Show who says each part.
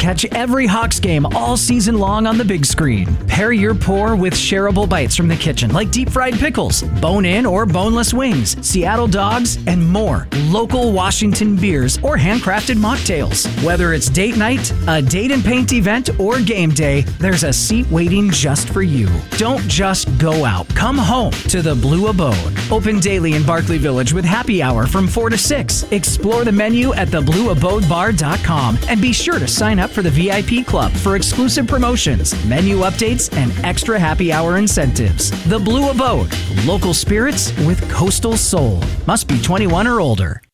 Speaker 1: Catch every Hawks game all season long on the big screen. Pair your pour with shareable bites from the kitchen, like deep fried pickles, bone-in or boneless wings, Seattle dogs, and more local Washington beers or handcrafted mocktails. Whether it's date night, a date and paint event, or game day, there's a seat waiting just for you. Don't just go out. Come home to the Blue Abode. Open daily in Barkley Village with happy hour from 4 to 6. Explore the menu at theblueabodebar.com and be sure to sign up for the VIP Club for exclusive promotions, menu updates, and extra happy hour incentives. The Blue Abode. Local spirits with coastal soul. Must be 21 or older.